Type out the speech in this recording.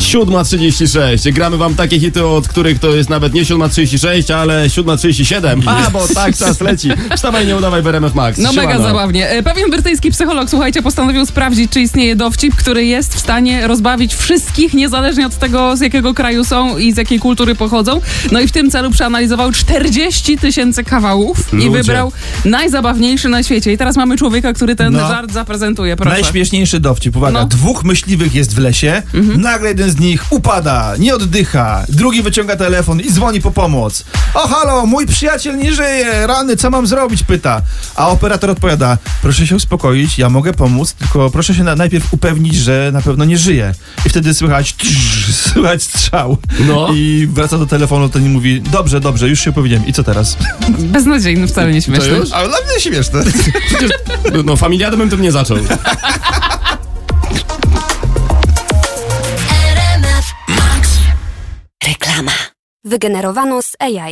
7:36. Gramy wam takie hity, od których to jest nawet nie 7:36, ale 7:37. A, bo tak czas leci. Wstawaj, nie udawaj w RMF Max. No Siemano. mega zabawnie. Pewien brytyjski psycholog, słuchajcie, postanowił sprawdzić, czy istnieje dowcip, który jest w stanie rozbawić wszystkich, niezależnie od tego, z jakiego kraju są i z jakiej kultury pochodzą. No i w tym celu przeanalizował 40 000 kawałów i wybrał najzabawniejszy na świecie. I teraz mamy człowieka, który ten żart zaprezentuje. Proszę. Najśmieszniejszy dowcip. Uwaga, No. 2 myśliwych jest w lesie, nagle jeden z nich upada, nie oddycha, drugi wyciąga telefon i dzwoni po pomoc. O halo, mój przyjaciel nie żyje, rany, co mam zrobić? Pyta. A operator odpowiada, proszę się uspokoić, ja mogę pomóc, tylko proszę się najpierw upewnić, że na pewno nie żyje. I wtedy słychać strzał. No. I wraca do telefonu, ten i mówi, dobrze, już się powiedziałem. I co teraz? Beznadziejny, wcale nie śmieszny. To już? Ale dla mnie śmieszne. Przecież, no familiadę bym tym nie zaczął. Reklama. Wygenerowano z AI.